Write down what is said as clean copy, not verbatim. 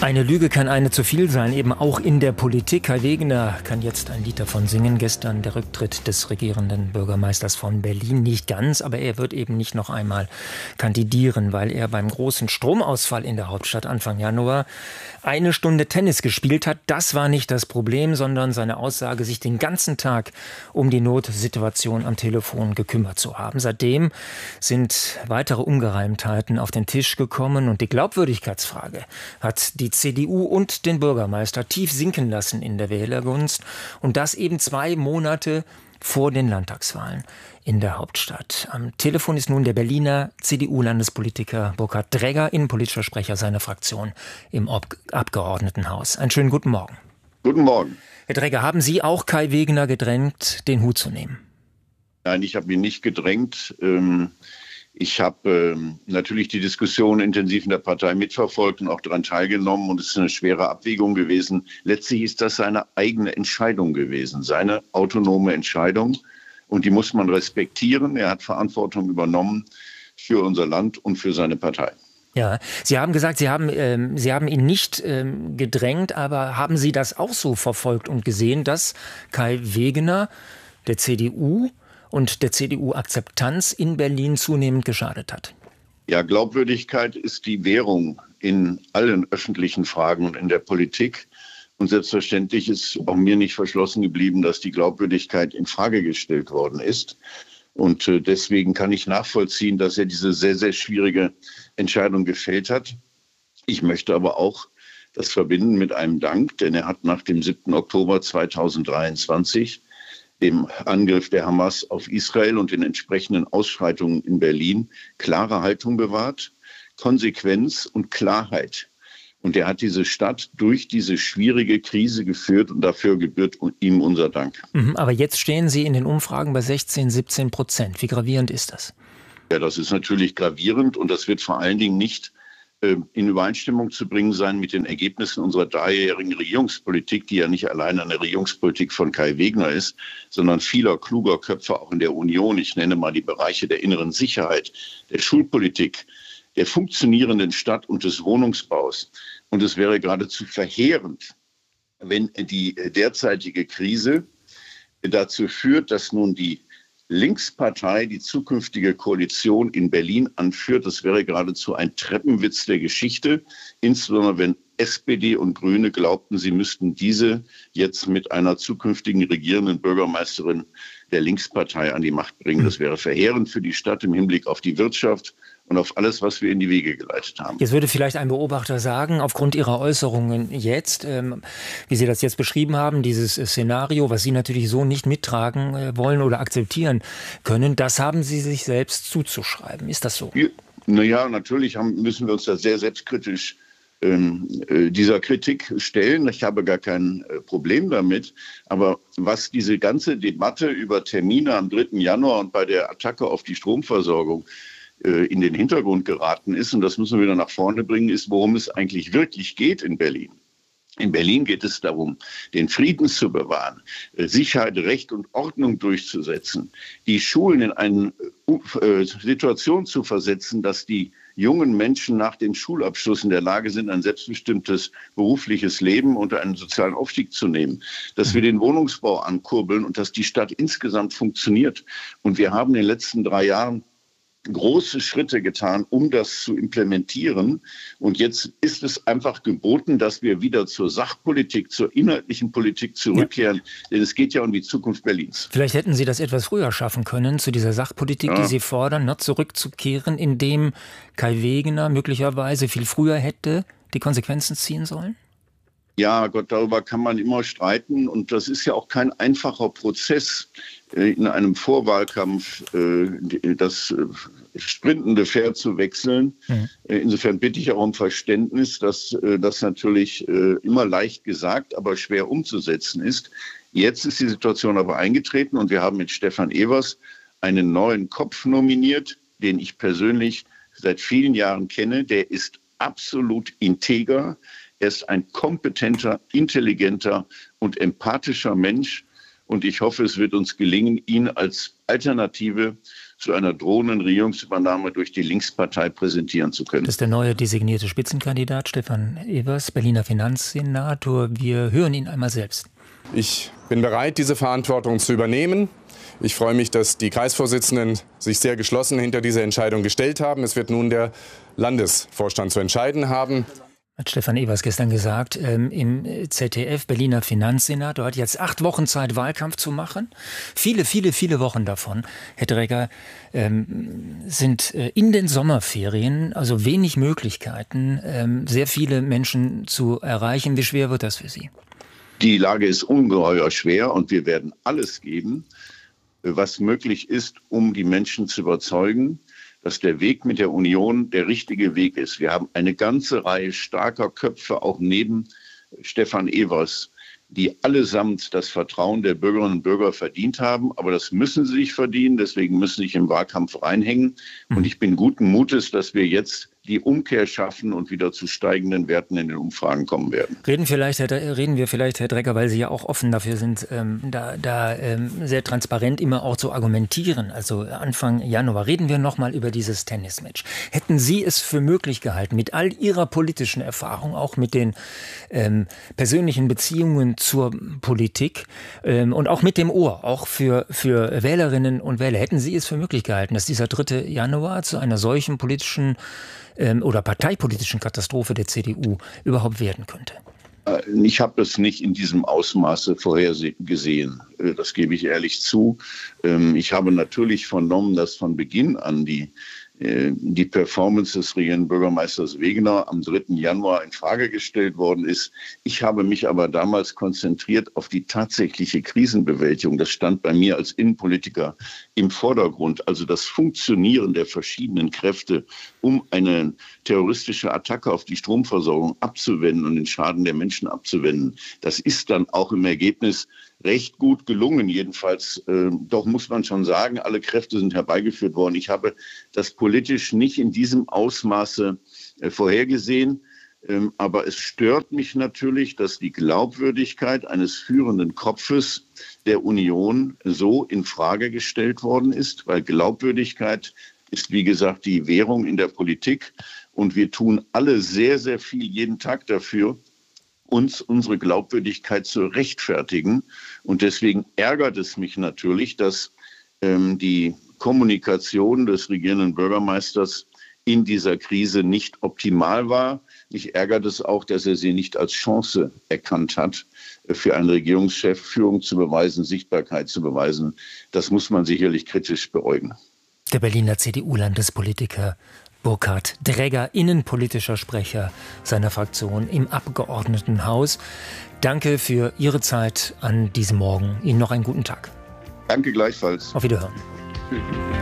Eine Lüge kann eine zu viel sein, eben auch in der Politik. Kai Wegener kann jetzt ein Lied davon singen. Gestern der Rücktritt des regierenden Bürgermeisters von Berlin. Nicht ganz, aber er wird eben nicht noch einmal kandidieren, weil er beim großen Stromausfall in der Hauptstadt Anfang Januar 1 Stunde Tennis gespielt hat. Das war nicht das Problem, sondern seine Aussage, sich den ganzen Tag um die Notsituation am Telefon gekümmert zu haben. Seitdem sind weitere Ungereimtheiten auf den Tisch gekommen und die Glaubwürdigkeitsfrage hat die CDU und den Bürgermeister tief sinken lassen in der Wählergunst. Und das eben 2 Monate vor den Landtagswahlen in der Hauptstadt. Am Telefon ist nun der Berliner CDU-Landespolitiker Burkhard Dregger, innenpolitischer Sprecher seiner Fraktion im Abgeordnetenhaus. Einen schönen guten Morgen. Guten Morgen. Herr Dregger, haben Sie auch Kai Wegener gedrängt, den Hut zu nehmen? Nein, ich habe ihn nicht gedrängt. Ich habe natürlich die Diskussion intensiv in der Partei mitverfolgt und auch daran teilgenommen. Und es ist eine schwere Abwägung gewesen. Letztlich ist das seine eigene Entscheidung gewesen, seine autonome Entscheidung. Und die muss man respektieren. Er hat Verantwortung übernommen für unser Land und für seine Partei. Ja, Sie haben gesagt, Sie haben ihn nicht gedrängt, aber haben Sie das auch so verfolgt und gesehen, dass Kai Wegener der CDU und der CDU-Akzeptanz in Berlin zunehmend geschadet hat? Ja, Glaubwürdigkeit ist die Währung in allen öffentlichen Fragen und in der Politik. Und selbstverständlich ist auch mir nicht verschlossen geblieben, dass die Glaubwürdigkeit in Frage gestellt worden ist. Und deswegen kann ich nachvollziehen, dass er diese sehr, sehr schwierige Entscheidung gefällt hat. Ich möchte aber auch das verbinden mit einem Dank, denn er hat nach dem 7. Oktober 2023 dem Angriff der Hamas auf Israel und den entsprechenden Ausschreitungen in Berlin klare Haltung bewahrt, Konsequenz und Klarheit. Und er hat diese Stadt durch diese schwierige Krise geführt und dafür gebührt ihm unser Dank. Aber jetzt stehen Sie in den Umfragen bei 16-17%. Wie gravierend ist das? Ja, das ist natürlich gravierend und das wird vor allen Dingen nicht in Übereinstimmung zu bringen sein mit den Ergebnissen unserer 3-jährigen Regierungspolitik, die ja nicht allein eine Regierungspolitik von Kai Wegener ist, sondern vieler kluger Köpfe auch in der Union. Ich nenne mal die Bereiche der inneren Sicherheit, der Schulpolitik, der funktionierenden Stadt und des Wohnungsbaus. Und es wäre geradezu verheerend, wenn die derzeitige Krise dazu führt, dass nun die Linkspartei die zukünftige Koalition in Berlin anführt. Das wäre geradezu ein Treppenwitz der Geschichte, insbesondere wenn SPD und Grüne glaubten, sie müssten diese jetzt mit einer zukünftigen regierenden Bürgermeisterin der Linkspartei an die Macht bringen. Das wäre verheerend für die Stadt im Hinblick auf die Wirtschaft und auf alles, was wir in die Wege geleitet haben. Jetzt würde vielleicht ein Beobachter sagen, aufgrund Ihrer Äußerungen jetzt, wie Sie das jetzt beschrieben haben, dieses Szenario, was Sie natürlich so nicht mittragen wollen oder akzeptieren können, das haben Sie sich selbst zuzuschreiben. Ist das so? Naja, natürlich müssen wir uns da sehr selbstkritisch dieser Kritik stellen. Ich habe gar kein Problem damit. Aber was diese ganze Debatte über Termine am 3. Januar und bei der Attacke auf die Stromversorgung in den Hintergrund geraten ist, und das müssen wir wieder nach vorne bringen, ist, worum es eigentlich wirklich geht in Berlin. In Berlin geht es darum, den Frieden zu bewahren, Sicherheit, Recht und Ordnung durchzusetzen, die Schulen in eine Situation zu versetzen, dass die jungen Menschen nach dem Schulabschluss in der Lage sind, ein selbstbestimmtes berufliches Leben und einen sozialen Aufstieg zu nehmen, dass wir den Wohnungsbau ankurbeln und dass die Stadt insgesamt funktioniert. Und wir haben in den letzten 3 Jahren große Schritte getan, um das zu implementieren. Und jetzt ist es einfach geboten, dass wir wieder zur Sachpolitik, zur inhaltlichen Politik zurückkehren. Ja. Denn es geht ja um die Zukunft Berlins. Vielleicht hätten Sie das etwas früher schaffen können, zu dieser Sachpolitik, die Sie fordern, zurückzukehren, indem Kai Wegener möglicherweise viel früher hätte die Konsequenzen ziehen sollen? Ja, Gott, darüber kann man immer streiten. Und das ist ja auch kein einfacher Prozess, in einem Vorwahlkampf das sprintende Pferd zu wechseln. Insofern bitte ich auch um Verständnis, dass das natürlich immer leicht gesagt, aber schwer umzusetzen ist. Jetzt ist die Situation aber eingetreten und wir haben mit Stefan Evers einen neuen Kopf nominiert, den ich persönlich seit vielen Jahren kenne. Der ist absolut integer. Er ist ein kompetenter, intelligenter und empathischer Mensch. Und ich hoffe, es wird uns gelingen, ihn als Alternative zu einer drohenden Regierungsübernahme durch die Linkspartei präsentieren zu können. Das ist der neue designierte Spitzenkandidat Stefan Evers, Berliner Finanzsenator. Wir hören ihn einmal selbst. Ich bin bereit, diese Verantwortung zu übernehmen. Ich freue mich, dass die Kreisvorsitzenden sich sehr geschlossen hinter diese Entscheidung gestellt haben. Es wird nun der Landesvorstand zu entscheiden haben. Hat Stefan Evers gestern gesagt, im ZDF, Berliner Finanzsenator hat jetzt 8 Wochen Zeit, Wahlkampf zu machen. Viele Wochen davon, Herr Dregger, sind in den Sommerferien, also wenig Möglichkeiten, sehr viele Menschen zu erreichen. Wie schwer wird das für Sie? Die Lage ist ungeheuer schwer und wir werden alles geben, was möglich ist, um die Menschen zu überzeugen, dass der Weg mit der Union der richtige Weg ist. Wir haben eine ganze Reihe starker Köpfe, auch neben Stefan Evers, die allesamt das Vertrauen der Bürgerinnen und Bürger verdient haben. Aber das müssen sie sich verdienen, deswegen müssen sie sich im Wahlkampf reinhängen. Und ich bin guten Mutes, dass wir jetzt die Umkehr schaffen und wieder zu steigenden Werten in den Umfragen kommen werden. Reden wir vielleicht, Herr Dregger, weil Sie ja auch offen dafür sind, sehr transparent immer auch zu argumentieren. Also Anfang Januar reden wir nochmal über dieses Tennismatch. Hätten Sie es für möglich gehalten, mit all Ihrer politischen Erfahrung, auch mit den persönlichen Beziehungen zur Politik und auch mit dem Ohr, auch für Wählerinnen und Wähler, hätten Sie es für möglich gehalten, dass dieser 3. Januar zu einer solchen politischen oder parteipolitischen Katastrophe der CDU überhaupt werden könnte? Ich habe es nicht in diesem Ausmaße vorhergesehen. Das gebe ich ehrlich zu. Ich habe natürlich vernommen, dass von Beginn an die Performance des regierenden Bürgermeisters Wegener am 3. Januar in Frage gestellt worden ist. Ich habe mich aber damals konzentriert auf die tatsächliche Krisenbewältigung. Das stand bei mir als Innenpolitiker im Vordergrund. Also das Funktionieren der verschiedenen Kräfte, um eine terroristische Attacke auf die Stromversorgung abzuwenden und den Schaden der Menschen abzuwenden. Das ist dann auch im Ergebnis recht gut gelungen. Jedenfalls, doch muss man schon sagen, alle Kräfte sind herbeigeführt worden. Ich habe das politisch nicht in diesem Ausmaße vorhergesehen. Aber es stört mich natürlich, dass die Glaubwürdigkeit eines führenden Kopfes der Union so in Frage gestellt worden ist, weil Glaubwürdigkeit ist, wie gesagt, die Währung in der Politik. Und wir tun alle sehr, sehr viel jeden Tag dafür, uns unsere Glaubwürdigkeit zu rechtfertigen. Und deswegen ärgert es mich natürlich, dass die Kommunikation des regierenden Bürgermeisters in dieser Krise nicht optimal war. Mich ärgert es auch, dass er sie nicht als Chance erkannt hat, für einen Regierungschef Führung zu beweisen, Sichtbarkeit zu beweisen. Das muss man sicherlich kritisch beäugen. Der Berliner CDU-Landespolitiker Burkhard Dregger, innenpolitischer Sprecher seiner Fraktion im Abgeordnetenhaus. Danke für Ihre Zeit an diesem Morgen. Ihnen noch einen guten Tag. Danke gleichfalls. Auf Wiederhören.